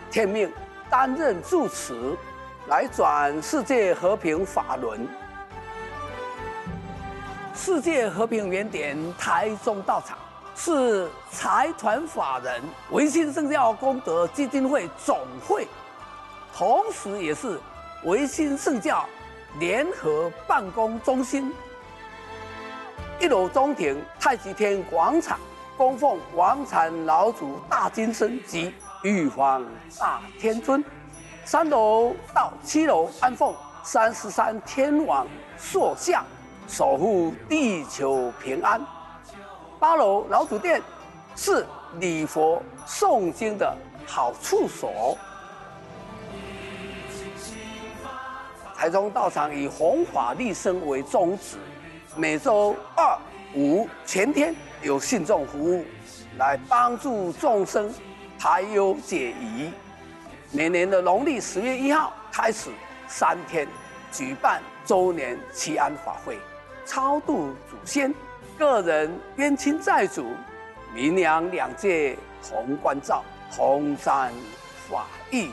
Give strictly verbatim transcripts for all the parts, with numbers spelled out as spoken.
天命担任住持，来转世界和平法轮。世界和平原点台中道场是财团法人维新圣教功德基金会总会，同时也是维新圣教联合办公中心。一楼中庭太极天广场供奉王禅老祖大金身及玉皇大天尊，三楼到七楼安奉三十三天王塑像，守护地球平安。八楼老祖殿是礼佛诵经的好处所。台中道场以弘法利生为宗旨，每周二、五全天有信众服务，来帮助众生排忧解疑。每年的农历十月一号开始，三天举办周年祈安法会，超度祖先、个人冤亲债主，民阳两界同关照，同沾法益。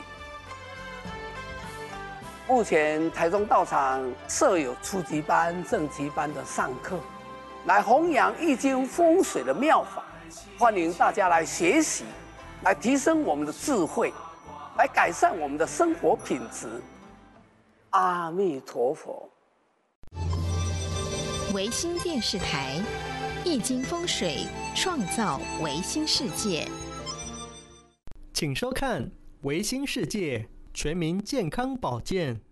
目前台中道场设有初级班、正级班的上课，来弘扬易经风水的妙法，欢迎大家来学习，来提升我们的智慧，来改善我们的生活品质。阿弥陀佛。 维新电视台，易经风水创造维新世界。 请收看《维新世界全民健康保健》。